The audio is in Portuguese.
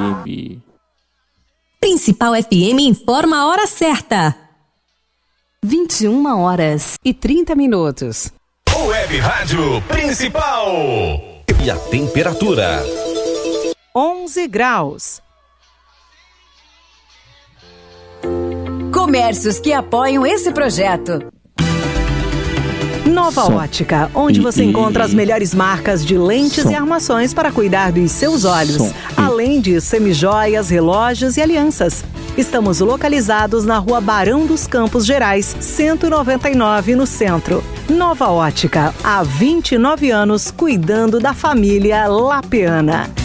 FM. Principal FM informa a hora certa. 21h30. Web Rádio Principal. E a temperatura? 11 graus. Comércios que apoiam esse projeto. Nova Ótica, onde você encontra as melhores marcas de lentes e armações para cuidar dos seus olhos, além de semijoias, relógios e alianças. Estamos localizados na Rua Barão dos Campos Gerais, 199, no centro. Nova Ótica, há 29 anos cuidando da família lapiana.